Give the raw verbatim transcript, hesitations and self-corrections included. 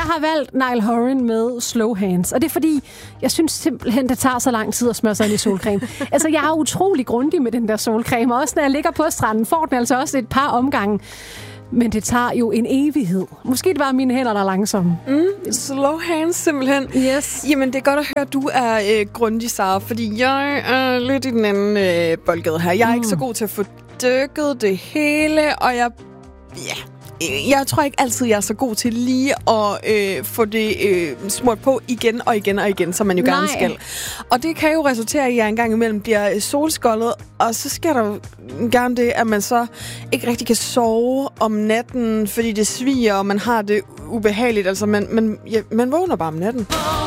har valgt Niall Horan med Slow Hands, og det er fordi, jeg synes simpelthen, det tager så lang tid at smøre sig ind i solcreme. Altså, jeg er utrolig grundig med den der solcreme, og også når jeg ligger på stranden, får den altså også et par omgange. Men det tager jo en evighed. Måske det bare mine hænder, der er langsomme. Mm, slow hands, simpelthen. Yes. Jamen, det er godt at høre, at du er øh, grundig, Sara, fordi jeg er lidt i den anden øh, boldgade her. Jeg er mm. ikke så god til at få dykket det hele, og jeg... Ja... Jeg tror ikke altid, jeg er så god til lige at øh, få det øh, smurt på igen og igen og igen, som man jo Nej. gerne skal. Og det kan jo resultere i, at jeg engang imellem bliver solskoldet, og så sker der jo gerne det, at man så ikke rigtig kan sove om natten, fordi det sviger, og man har det ubehageligt. Altså, man, man, ja, man vågner bare om natten.